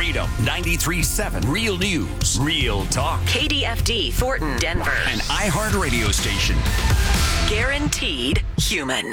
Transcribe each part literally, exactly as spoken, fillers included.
Freedom ninety-three point seven. Real News, Real Talk. K D F D, Thornton, Denver. An iHeart radio station. Guaranteed human.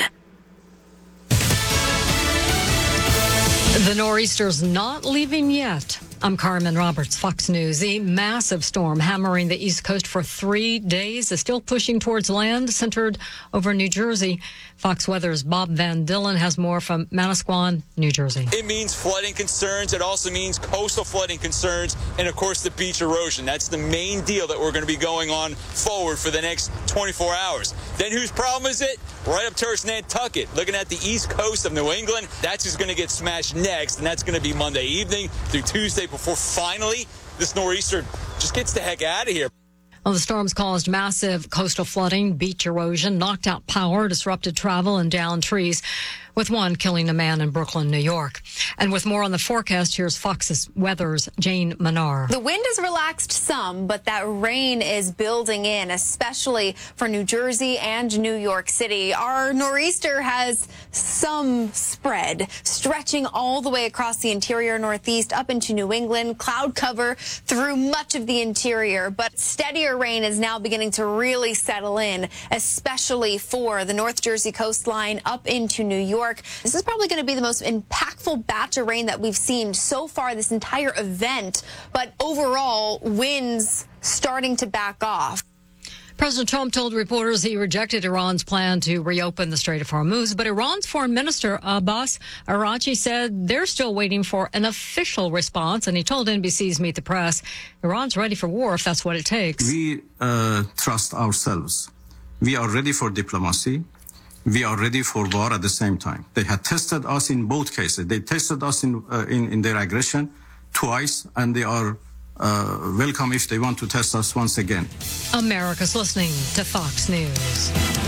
The nor'easter's not leaving yet. I'm Carmen Roberts, Fox News. A massive storm hammering the East Coast for three days is still pushing towards land, centered over New Jersey. Fox Weather's Bob Van Dillen has more from Manasquan, New Jersey. It means flooding concerns. It also means coastal flooding concerns and, of course, the beach erosion. That's the main deal that we're going to be going on forward for the next twenty-four hours. Then whose problem is it? Right up towards Nantucket, looking at the east coast of New England. That's who's going to get smashed next, and that's going to be Monday evening through Tuesday before finally this nor'easter just gets the heck out of here. Well, the storms caused massive coastal flooding, beach erosion, knocked out power, disrupted travel, and downed trees, with one killing a man in Brooklyn, New York. And with more on the forecast, here's Fox's Weather's Jane Manar. The wind has relaxed some, but that rain is building in, especially for New Jersey and New York City. Our nor'easter has some spread, stretching all the way across the interior northeast up into New England, cloud cover through much of the interior, but steadier rain is now beginning to really settle in, especially for the North Jersey coastline up into New York. This is probably going to be the most impactful batch of rain that we've seen so far this entire event, but overall, winds starting to back off. President Trump told reporters he rejected Iran's plan to reopen the Strait of Hormuz, but Iran's Foreign Minister Abbas Araghchi said they're still waiting for an official response, and he told N B C's Meet the Press, Iran's ready for war if that's what it takes. We uh, trust ourselves. We are ready for diplomacy. We are ready for war at the same time. They had tested us in both cases. They tested us in uh, in, in their aggression twice, and they are uh, welcome if they want to test us once again. America's listening to Fox News.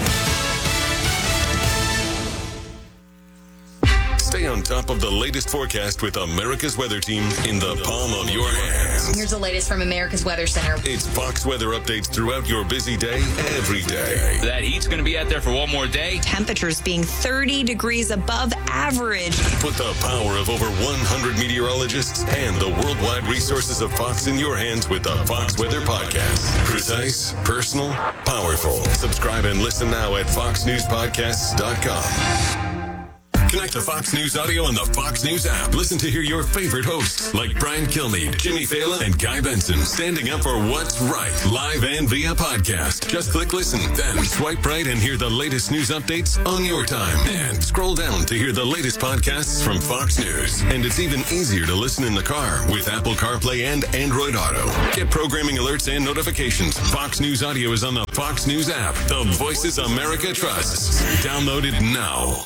Stay on top of the latest forecast with America's Weather Team in the palm of your hands. Here's the latest from America's Weather Center. It's Fox weather updates throughout your busy day, every day. That heat's going to be out there for one more day. Temperatures being thirty degrees above average. Put the power of over one hundred meteorologists and the worldwide resources of Fox in your hands with the Fox Weather Podcast. Precise, personal, powerful. Subscribe and listen now at fox news podcasts dot com. Connect to Fox News Audio on the Fox News app. Listen to hear your favorite hosts like Brian Kilmeade, Jimmy Fallon, and Guy Benson standing up for what's right, live and via podcast. Just click listen, then swipe right and hear the latest news updates on your time. And scroll down to hear the latest podcasts from Fox News. And it's even easier to listen in the car with Apple CarPlay and Android Auto. Get programming alerts and notifications. Fox News Audio is on the Fox News app. The voices America trusts. Download it now.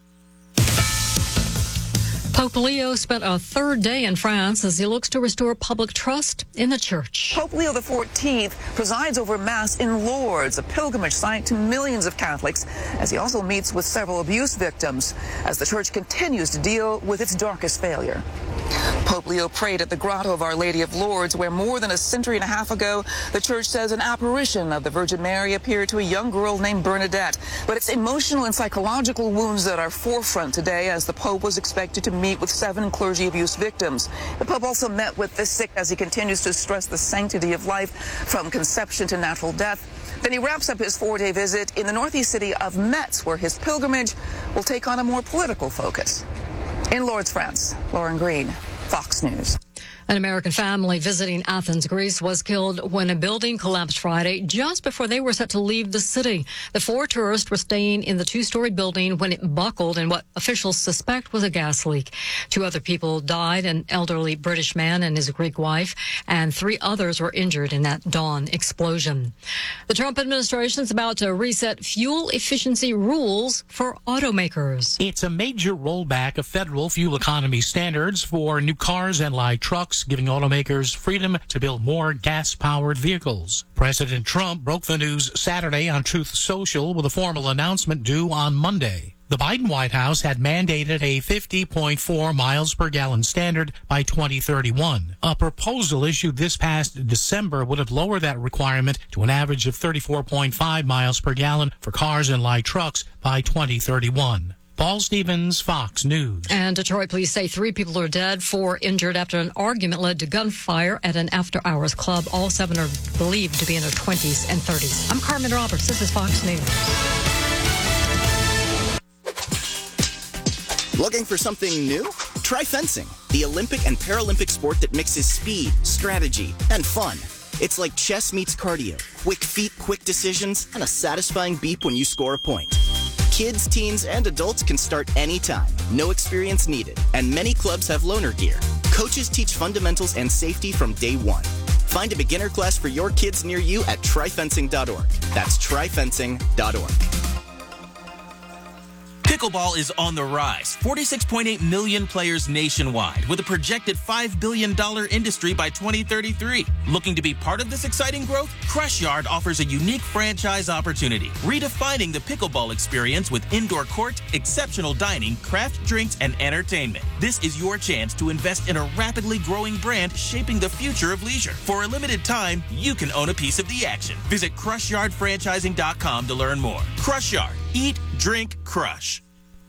Pope Leo spent a third day in France as he looks to restore public trust in the church. Pope Leo the fourteenth presides over Mass in Lourdes, a pilgrimage site to millions of Catholics, as he also meets with several abuse victims as the church continues to deal with its darkest failure. Pope Leo prayed at the Grotto of Our Lady of Lourdes, where more than a century and a half ago, the church says an apparition of the Virgin Mary appeared to a young girl named Bernadette. But it's emotional and psychological wounds that are forefront today, as the Pope was expected to meet with seven clergy abuse victims. The Pope also met with the sick as he continues to stress the sanctity of life from conception to natural death. Then he wraps up his four-day visit in the northeast city of Metz, where his pilgrimage will take on a more political focus. In Lourdes, France, Lauren Green, Fox News. An American family visiting Athens, Greece, was killed when a building collapsed Friday just before they were set to leave the city. The four tourists were staying in the two-story building when it buckled in what officials suspect was a gas leak. Two other people died, an elderly British man and his Greek wife, and three others were injured in that dawn explosion. The Trump administration is about to reset fuel efficiency rules for automakers. It's a major rollback of federal fuel economy standards for new cars and light trucks, giving automakers freedom to build more gas-powered vehicles. President Trump broke the news Saturday on Truth Social with a formal announcement due on Monday. The Biden White House had mandated a fifty point four miles per gallon standard by twenty thirty-one. A proposal issued this past December would have lowered that requirement to an average of thirty-four point five miles per gallon for cars and light trucks by twenty thirty-one. Paul Stevens, Fox News. And Detroit police say three people are dead, four injured after an argument led to gunfire at an after-hours club. All seven are believed to be in their twenties and thirties. I'm Carmen Roberts. This is Fox News. Looking for something new? Try fencing, the Olympic and Paralympic sport that mixes speed, strategy, and fun. It's like chess meets cardio. Quick feet, quick decisions, and a satisfying beep when you score a point. Kids, teens, and adults can start anytime. No experience needed. And many clubs have loaner gear. Coaches teach fundamentals and safety from day one. Find a beginner class for your kids near you at try fencing dot org. That's try fencing dot org. Pickleball is on the rise. forty-six point eight million players nationwide, with a projected five billion dollars industry by twenty thirty-three. Looking to be part of this exciting growth? Crush Yard offers a unique franchise opportunity, redefining the pickleball experience with indoor court, exceptional dining, craft drinks, and entertainment. This is your chance to invest in a rapidly growing brand shaping the future of leisure. For a limited time, you can own a piece of the action. Visit crush yard franchising dot com to learn more. Crush Yard. Eat, drink, crush.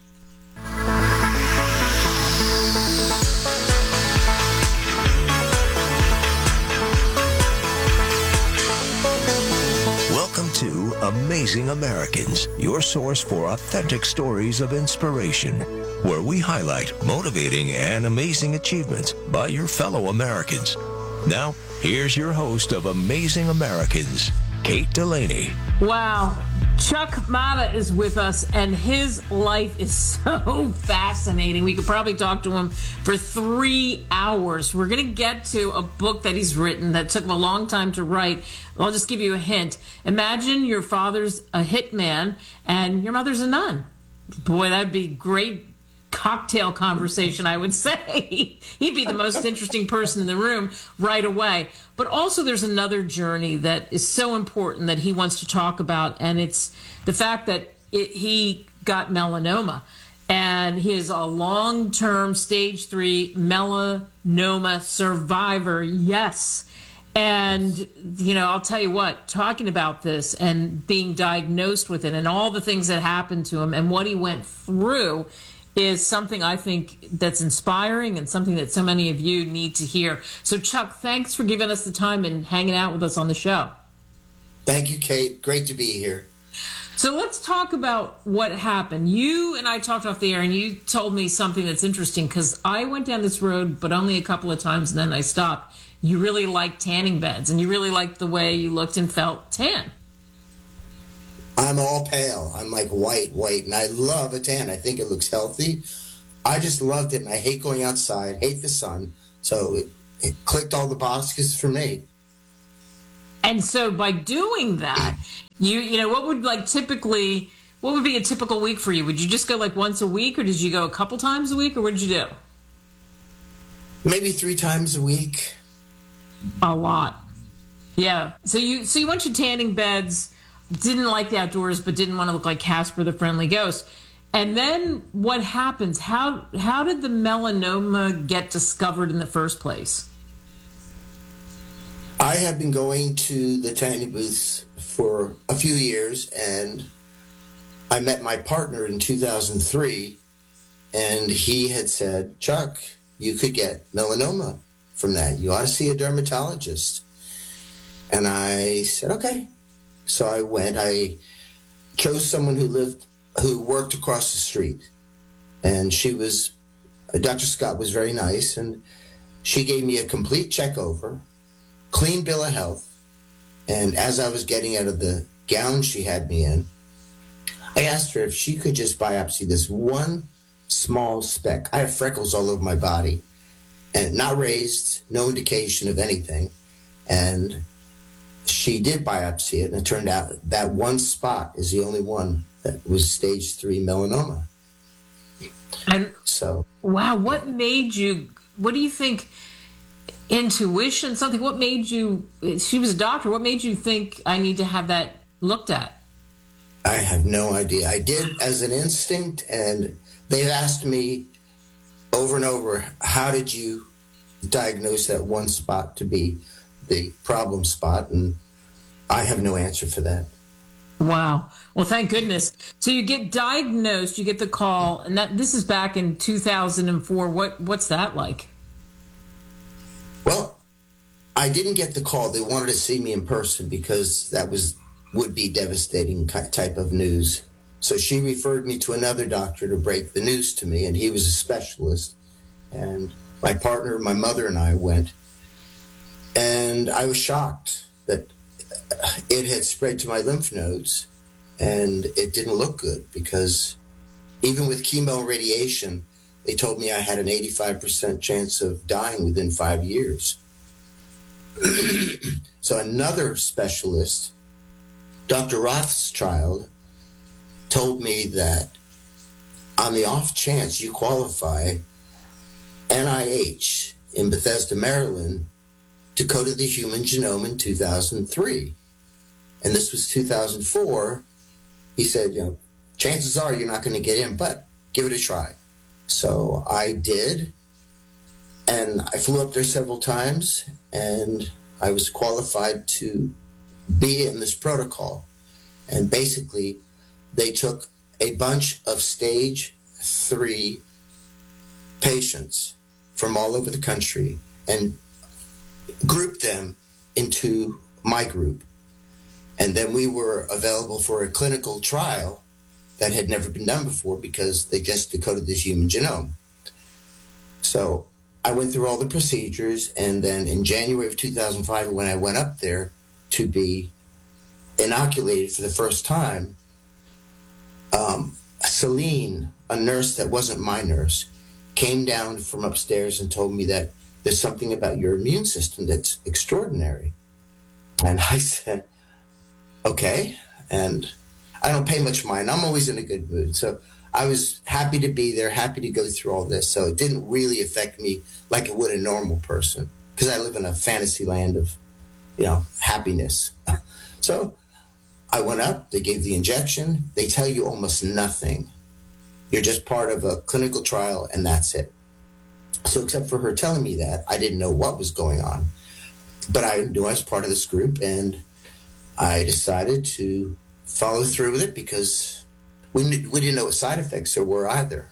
Welcome to Amazing Americans, your source for authentic stories of inspiration, where we highlight motivating and amazing achievements by your fellow Americans. Now, here's your host of Amazing Americans, Kate Delaney. Wow. Chuck Mata is with us, and his life is so fascinating. We could probably talk to him for three hours. We're going to get to a book that he's written that took him a long time to write. I'll just give you a hint. Imagine your father's a hitman and your mother's a nun. Boy, that'd be great cocktail conversation, I would say. He'd be the most interesting person in the room right away. But also there's another journey that is so important that he wants to talk about, and it's the fact that it, he got melanoma. And he is a long-term stage three melanoma survivor. Yes. And, you know, I'll tell you what, talking about this and being diagnosed with it and all the things that happened to him and what he went through is something I think that's inspiring and something that so many of you need to hear. So, Chuck, thanks for giving us the time and hanging out with us on the show. Thank you, Kate. Great to be here. So let's talk about what happened. You and I talked off the air, and you told me something that's interesting, because I went down this road, but only a couple of times, and then I stopped. You really liked tanning beds, and you really liked the way you looked and felt tan. I'm all pale. I'm like white, white, and I love a tan. I think it looks healthy. I just loved it, and I hate going outside, hate the sun. So it, it clicked all the boxes for me. And so by doing that, you you know, what would like typically, what would be a typical week for you? Would you just go like once a week, or did you go a couple times a week, or what did you do? Maybe three times a week. A lot. Yeah. So you so you went to tanning beds, didn't like the outdoors, but didn't want to look like Casper the Friendly Ghost. And then what happens? How how did the melanoma get discovered in the first place? I have been going to the tanning booths for a few years, and I met my partner in two thousand three, and he had said, Chuck, you could get melanoma from that. You ought to see a dermatologist. And I said, okay. So I went. I chose someone who lived, who worked across the street. And she was, Doctor Scott was very nice, and she gave me a complete check over, clean bill of health. And as I was getting out of the gown she had me in, I asked her if she could just biopsy this one small speck. I have freckles all over my body, and not raised, no indication of anything. And she did biopsy it, and it turned out that one spot is the only one that was stage three melanoma. And so, wow, what made you, what do you think, intuition, something, what made you, she was a doctor, what made you think I need to have that looked at? I have no idea. I did as an instinct, and they've asked me over and over, how did you diagnose that one spot to be the problem spot? And I have no answer for that. Wow. Well, thank goodness. So you get diagnosed, you get the call, and that this is back in two thousand four. What what's that like? Well, I didn't get the call. They wanted to see me in person because that was would be devastating type of news. So she referred me to another doctor to break the news to me, and he was a specialist. And my partner, my mother, and I went, and I was shocked that it had spread to my lymph nodes, and it didn't look good because even with chemo and radiation, they told me I had an eighty-five percent chance of dying within five years. So another specialist, Doctor Rothschild, told me that on the off chance you qualify, N I H in Bethesda, Maryland, decoded the human genome in two thousand three. And this was two thousand four. He said, you know, chances are you're not going to get in, but give it a try. So I did. And I flew up there several times, and I was qualified to be in this protocol. And basically, they took a bunch of stage three patients from all over the country and grouped them into my group. And then we were available for a clinical trial that had never been done before because they just decoded this human genome. So I went through all the procedures, and then in January of two thousand five, when I went up there to be inoculated for the first time, um, Celine, a nurse that wasn't my nurse, came down from upstairs and told me that there's something about your immune system that's extraordinary. And I said, okay. And I don't pay much mind. I'm always in a good mood. So I was happy to be there, happy to go through all this. So it didn't really affect me like it would a normal person because I live in a fantasy land of, you know, happiness. So I went up, they gave the injection. They tell you almost nothing. You're just part of a clinical trial, and that's it. So except for her telling me that, I didn't know what was going on. But I knew I was part of this group, and I decided to follow through with it because we, we didn't know what side effects there were either.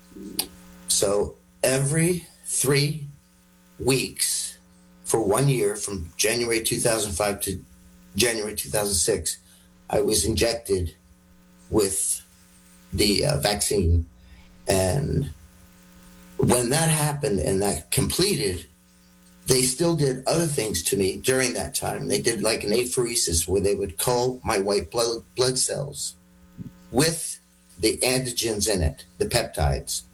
So every three weeks for one year, from January two thousand five to January two thousand six, I was injected with the uh, vaccine. And when that happened and that completed, they still did other things to me during that time. They did like an apheresis where they would cull my white blood, blood cells with the antigens in it, the peptides.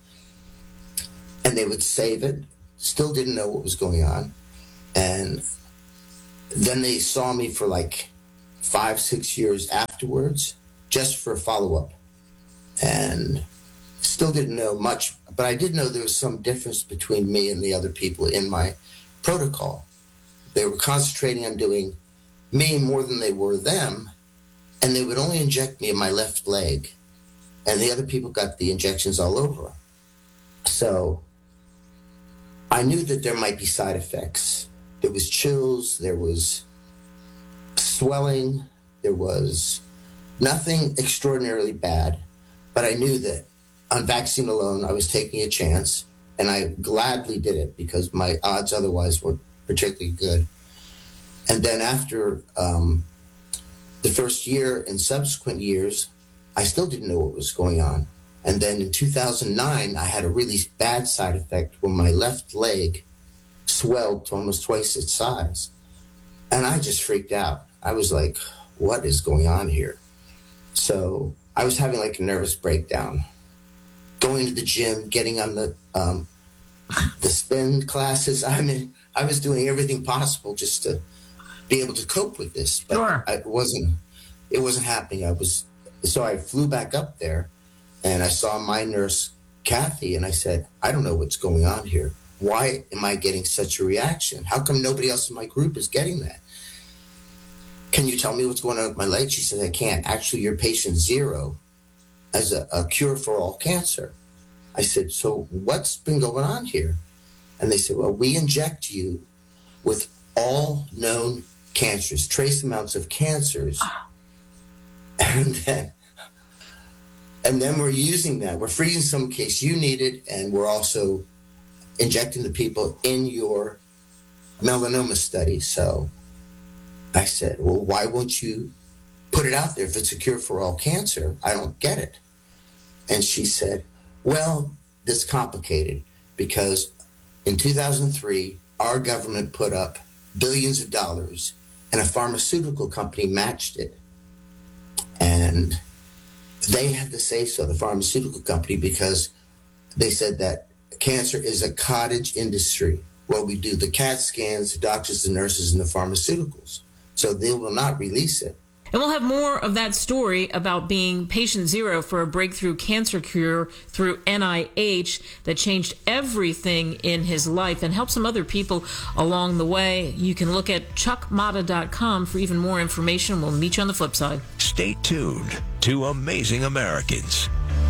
And they would save it, still didn't know what was going on. And then they saw me for like five, six years afterwards, just for follow-up. And still didn't know much, but I did know there was some difference between me and the other people in my protocol. They were concentrating on doing me more than they were them, and they would only inject me in my left leg, and the other people got the injections all over. So I knew that there might be side effects. There was chills, there was swelling, there was nothing extraordinarily bad, but I knew that on vaccine alone, I was taking a chance, and I gladly did it because my odds otherwise were particularly good. And then after um, the first year and subsequent years, I still didn't know what was going on. And then in two thousand nine, I had a really bad side effect where my left leg swelled to almost twice its size. And I just freaked out. I was like, what is going on here? So I was having like a nervous breakdown. Going to the gym, getting on the um, the spin classes. I mean, I was doing everything possible just to be able to cope with this. But sure. I, it wasn't. It wasn't happening. I was. So I flew back up there, and I saw my nurse, Kathy, and I said, I don't know what's going on here. Why am I getting such a reaction? How come nobody else in my group is getting that? Can you tell me what's going on with my leg? She said, I can't. Actually, you're patient zero as a, a cure for all cancer. I said, so what's been going on here? And they said, well, we inject you with all known cancers, trace amounts of cancers, And then, and then we're using that. We're freezing some in case you need it, and we're also injecting the people in your melanoma study. So I said, well, why won't you put it out there if it's a cure for all cancer? I don't get it. And she said, well, it's complicated because in two thousand three, our government put up billions of dollars and a pharmaceutical company matched it. And they had to say so, the pharmaceutical company, because they said that cancer is a cottage industry. Well, we do the CAT scans, the doctors, the nurses, and the pharmaceuticals. So they will not release it. And we'll have more of that story about being patient zero for a breakthrough cancer cure through N I H that changed everything in his life and helped some other people along the way. You can look at chuck mata dot com for even more information. We'll meet you on the flip side. Stay tuned to Amazing Americans.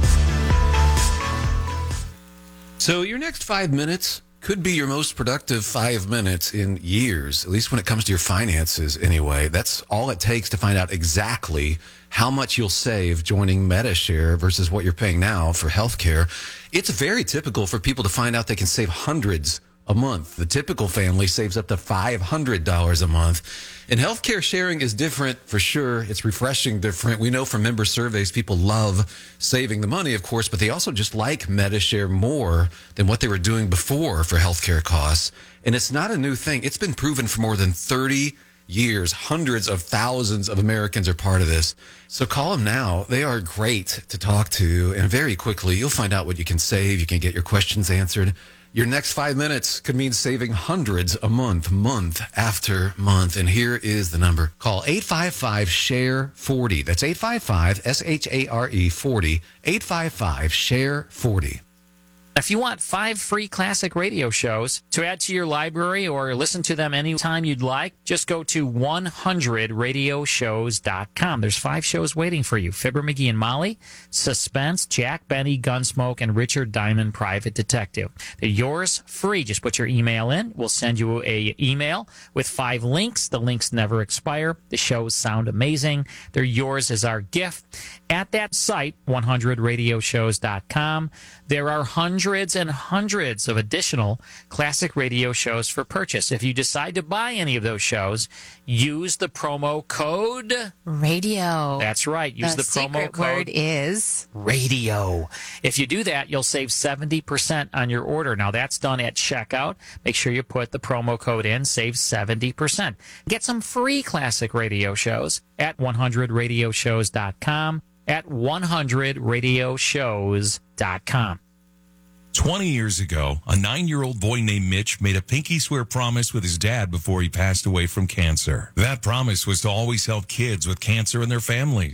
So your next five minutes could be your most productive five minutes in years, at least when it comes to your finances anyway. That's all it takes to find out exactly how much you'll save joining Medi-Share versus what you're paying now for healthcare. It's very typical for people to find out they can save hundreds a month. The typical family saves up to five hundred dollars a month. And healthcare sharing is different for sure. It's refreshing different. We know from member surveys, people love saving the money, of course, but they also just like Medi-Share more than what they were doing before for healthcare costs. And it's not a new thing. It's been proven for more than thirty years. Hundreds of thousands of Americans are part of this. So call them now. They are great to talk to. And very quickly, you'll find out what you can save. You can get your questions answered. Your next five minutes could mean saving hundreds a month, month after month. And here is the number. Call eight five five, S H A R E, forty. That's eight five five, S H A R E, forty. eight five five, S H A R E, forty. If you want five free classic radio shows to add to your library or listen to them anytime you'd like, just go to one hundred radio shows dot com. There's five shows waiting for you. Fibber, McGee and Molly, Suspense, Jack Benny, Gunsmoke, and Richard Diamond, Private Detective. They're yours free. Just put your email in. We'll send you a email with five links. The links never expire. The shows sound amazing. They're yours as our gift. At that site, one hundred radio shows dot com, there are hundreds and hundreds of additional classic radio shows for purchase. If you decide to buy any of those shows, use the promo code radio. That's right. Use the, the promo secret code word is radio. If you do that, you'll save seventy percent on your order. Now, that's done at checkout. Make sure you put the promo code in, save seventy percent. Get some free classic radio shows at one hundred radio shows dot com, at one hundred radio shows dot com. twenty years ago, a nine-year-old boy named Mitch made a pinky swear promise with his dad before he passed away from cancer. That promise was to always help kids with cancer and their families.